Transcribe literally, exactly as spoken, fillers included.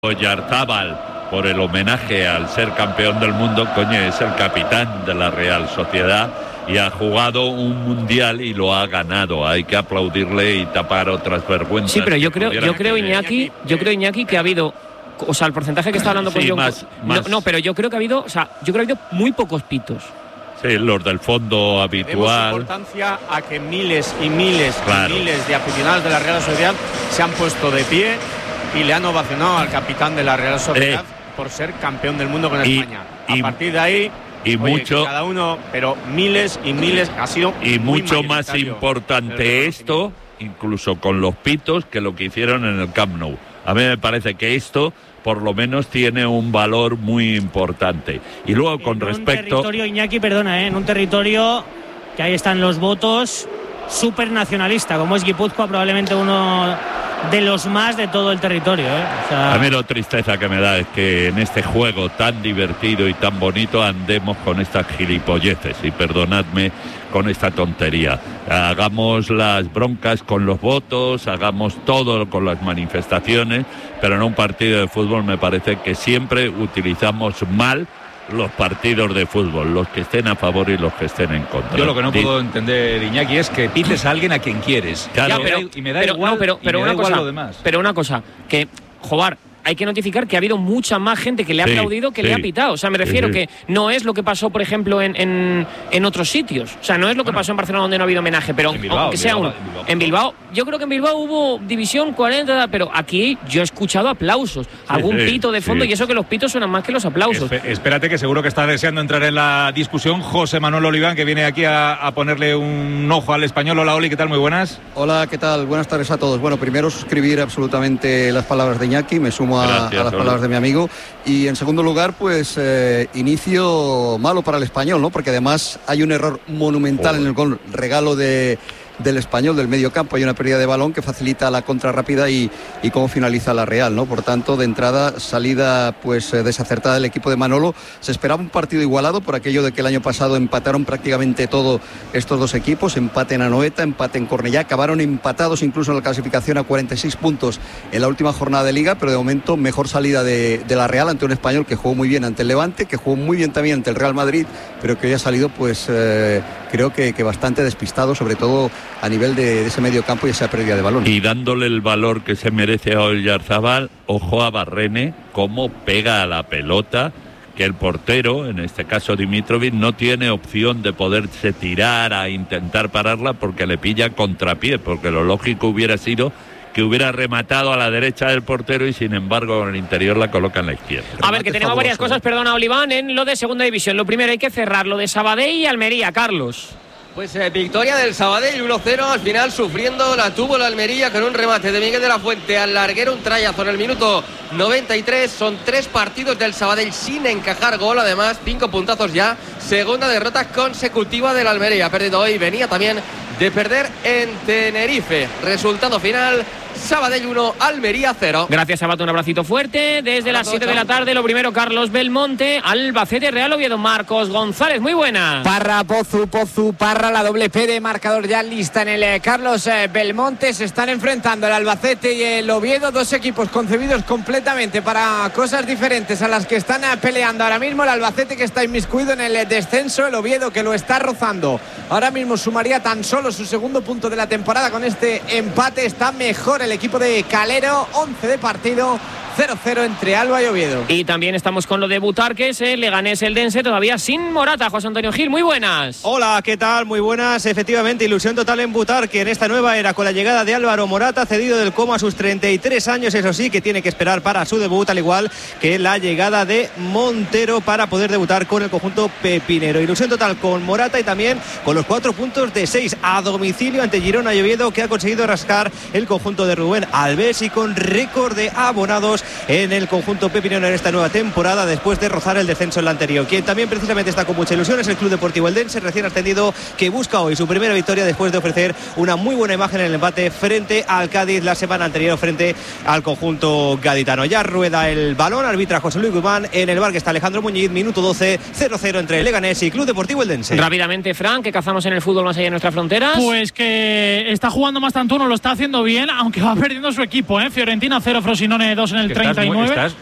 Oyarzábal, por el homenaje al ser campeón del mundo, coño, es el capitán de la Real Sociedad y ha jugado un mundial y lo ha ganado. Hay que aplaudirle y tapar otras vergüenzas. Sí, pero yo creo, yo creo Iñaki, yo creo Iñaki que ha habido, o sea, el porcentaje que está hablando con sí, John, más, más. No, no, pero yo creo que ha habido, o sea, yo creo que ha habido muy pocos pitos. Sí, los del fondo habitual. Demos importancia a que miles y miles claro. y miles de aficionados de la Real Sociedad se han puesto de pie y le han ovacionado al capitán de la Real Sociedad eh, por ser campeón del mundo con y, España. A y, partir de ahí, y oye, mucho, cada uno, pero miles y miles ha sido y muy mucho más importante esto, incluso con los pitos, que lo que hicieron en el Camp Nou. A mí me parece que esto, por lo menos, tiene un valor muy importante. Y luego, con en respecto... En un territorio, Iñaki, perdona, ¿eh? en un territorio que ahí están los votos, súper nacionalista, como es Guipúzcoa, probablemente uno de los más de todo el territorio. ¿eh? O sea... A mí la tristeza que me da es que en este juego tan divertido y tan bonito andemos con estas gilipolleces, y perdonadme con esta tontería. Hagamos las broncas con los votos, hagamos todo con las manifestaciones, pero en un partido de fútbol me parece que siempre utilizamos mal los partidos de fútbol, los que estén a favor y los que estén en contra. Yo lo que no puedo entender, Iñaki, es que pites a alguien a quien quieres. Claro, ya, pero, y me da pero, igual, no, pero, pero y me una da igual cosa, lo demás. Pero una cosa, que, Jobar, hay que notificar que ha habido mucha más gente que le ha sí, aplaudido que sí. le ha pitado. O sea, me refiero sí, sí. que no es lo que pasó, por ejemplo, en, en, en otros sitios. O sea, no es lo que bueno, pasó en Barcelona, donde no ha habido homenaje, pero en Bilbao, aunque sea Bilbao, uno. en Bilbao. En Bilbao, yo creo que en Bilbao hubo división cuarenta, pero aquí yo he escuchado aplausos, algún sí, pito de fondo, sí. y eso que los pitos suenan más que los aplausos. Espe- espérate, que seguro que está deseando entrar en la discusión José Manuel Oliván, que viene aquí a, a ponerle un ojo al Español. Hola, Oli, ¿qué tal? Muy buenas. Hola, ¿qué tal? Buenas tardes a todos. Bueno, primero suscribir absolutamente las palabras de Iñaki, me sumo a, Gracias, a las Oli. palabras de mi amigo. Y en segundo lugar, pues eh, inicio malo para el Español, ¿no? Porque además hay un error monumental Joder. en el gol, regalo de... del Español, del medio campo. Hay una pérdida de balón que facilita la contra rápida y, y cómo finaliza la Real, ¿no? Por tanto, de entrada, salida pues eh, desacertada del equipo de Manolo. Se esperaba un partido igualado por aquello de que el año pasado empataron prácticamente todo estos dos equipos, empate en Anoeta, empate en Cornellá, acabaron empatados incluso en la clasificación a cuarenta y seis puntos en la última jornada de Liga, pero de momento mejor salida de, de la Real ante un Español que jugó muy bien ante el Levante, que jugó muy bien también ante el Real Madrid, pero que hoy ha salido pues eh, creo que, que bastante despistado, sobre todo a nivel de, de ese medio campo y esa pérdida de balón. Y dándole el valor que se merece a Oyarzábal, ojo a Barrene, cómo pega a la pelota, que el portero, en este caso Dimitrovic, no tiene opción de poderse tirar a intentar pararla porque le pilla contrapié, porque lo lógico hubiera sido que hubiera rematado a la derecha del portero y sin embargo en el interior la coloca en la izquierda. A ver, que tenemos varias cosas, perdona, Oliván, en lo de segunda división. Lo primero, hay que cerrar lo de Sabadell y Almería, Carlos. Pues eh, victoria del Sabadell uno cero, al final sufriendo la tuvo la Almería con un remate de Miguel de la Fuente al larguero, un trayazo en el minuto noventa y tres. Son tres partidos del Sabadell sin encajar gol, además cinco puntazos ya, segunda derrota consecutiva del Almería. Ha perdido hoy, venía también de perder en Tenerife. Resultado final, Sabadell uno, Almería cero. Gracias, Sabato, un abracito fuerte. Desde las siete de la tarde, lo primero, Carlos Belmonte, Albacete, Real Oviedo, Marcos González, muy buena. Parra, Pozu, Pozu, Parra, la doble P de marcador ya lista en el eh, Carlos eh, Belmonte. Se están enfrentando el Albacete y el Oviedo, dos equipos concebidos completamente para cosas diferentes a las que están eh, peleando ahora mismo. El Albacete, que está inmiscuido en el eh, descenso, el Oviedo, que lo está rozando. Ahora mismo sumaría tan solo su segundo punto de la temporada con este empate. Está mejor el equipo de Calero, once de partido, cero cero entre Alba y Oviedo. Y también estamos con lo de Butarques, el Leganés, el Dense, todavía sin Morata. José Antonio Gil, muy buenas. Hola, ¿qué tal? Muy buenas. Efectivamente, ilusión total en Butarque en esta nueva era con la llegada de Álvaro Morata, cedido del Como a sus treinta y tres años, eso sí, que tiene que esperar para su debut, al igual que la llegada de Montero para poder debutar con el conjunto pepinero. Ilusión total con Morata y también con los cuatro puntos de seis a domicilio ante Girona y Oviedo, que ha conseguido rascar el conjunto de Rubén Alves, y con récord de abonados en el conjunto pepinero en esta nueva temporada después de rozar el descenso en la anterior. Quien también precisamente está con mucha ilusión es el Club Deportivo Eldense, recién ascendido, que busca hoy su primera victoria después de ofrecer una muy buena imagen en el empate frente al Cádiz la semana anterior frente al conjunto gaditano. Ya rueda el balón, arbitra José Luis Guzmán, en el bar que está Alejandro Muñiz, minuto doce, cero cero entre Leganés y Club Deportivo Eldense. Rápidamente, Fran, ¿qué cazamos en el fútbol más allá de nuestras fronteras? Pues que está jugando más Tantuono, lo está haciendo bien, aunque va perdiendo su equipo, ¿eh? Fiorentina cero, Frosinone dos en el que estás treinta y nueve. Muy, estás